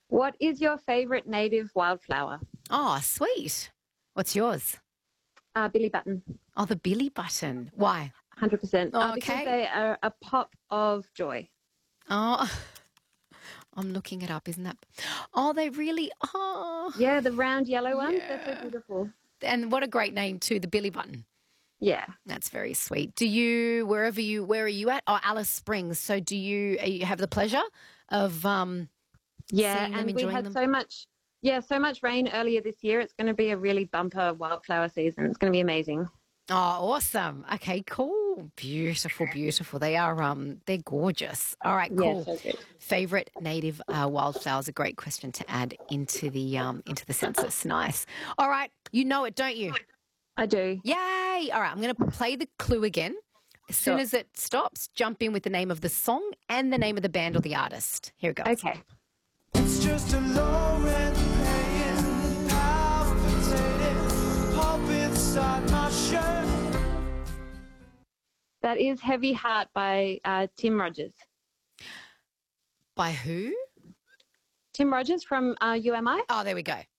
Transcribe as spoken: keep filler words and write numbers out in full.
What is your favourite native wildflower? Oh, sweet. What's yours? Uh, Billy Button, Oh, the Billy button. Why? one hundred percent. Uh, Oh, because okay. they are a pop of joy. Oh, I'm looking it up, isn't that? Oh, they really are. Yeah, the round yellow ones, they're so Yeah. beautiful. And what a great name too, the Billy button. Yeah. That's very sweet. Do you, wherever you, where are you at? Oh, Alice Springs. So do you, uh, you have the pleasure of um, Yeah, seeing them, and we enjoying had them? so much, yeah, so much rain earlier this year. It's going to be a really bumper wildflower season. It's going to be amazing. Oh, awesome. Okay, cool. Beautiful, beautiful. They are, um, they're gorgeous. All right, Yeah, cool. so good. Favorite native uh, wildflowers? A great question to add into the um, into the census. Nice. All right, you know it, don't you? I do. Yay! All right, I'm going to play the clue again. As soon Sure. as it stops, jump in with the name of the song and the name of the band or the artist. Here it goes. Okay. It's just a low rent paying, palpitating, pulp inside my shirt. That is Heavy Heart by uh, Tim Rogers. By who? Tim Rogers from uh, U M I. Oh, there we go.